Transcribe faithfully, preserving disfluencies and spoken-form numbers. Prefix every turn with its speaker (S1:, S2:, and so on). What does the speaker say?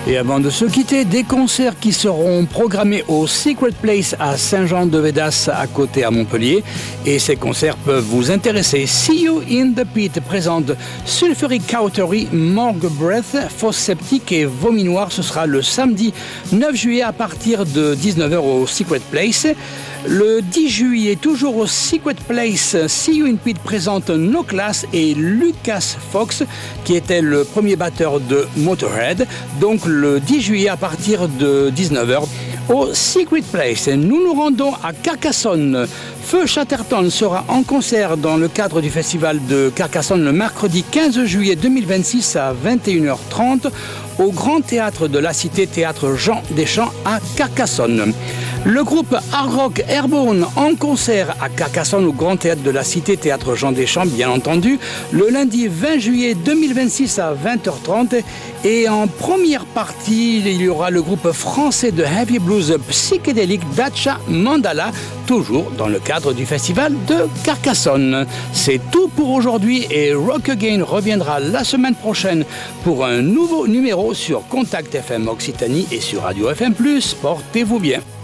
S1: Et avant de se quitter, des concerts qui seront programmés au Secret Place à Saint-Jean-de-Védas à côté à Montpellier. Et ces concerts peuvent vous intéresser. See You in the Pit présente Sulphuric Cautery, Morgue Breath, Fosse Septique et Vomi Noir. Ce sera le samedi neuf juillet à partir de dix-neuf heures au Secret Place. Le dix juillet, toujours au Secret Place, See You in Pit présente No Class et Lucas Fox, qui était le premier batteur de Motorhead. Donc le dix juillet à partir de dix-neuf heures au Secret Place. Nous nous rendons à Carcassonne. Feu Chatterton sera en concert dans le cadre du festival de Carcassonne le mercredi quinze juillet deux mille vingt-six à vingt et une heures trente au Grand Théâtre de la Cité, Théâtre Jean Deschamps à Carcassonne. Le groupe Hard Rock Airborne en concert à Carcassonne au Grand Théâtre de la Cité, Théâtre Jean Deschamps, bien entendu, le lundi vingt juillet deux mille vingt-six à vingt heures trente. Et en première partie, il y aura le groupe français de heavy blues psychédélique Dacha Mandala, toujours dans le cadre du festival de Carcassonne. C'est tout pour aujourd'hui et Rock Again reviendra la semaine prochaine pour un nouveau numéro sur Contact F M Occitanie et sur Radio F M plus. Portez-vous bien.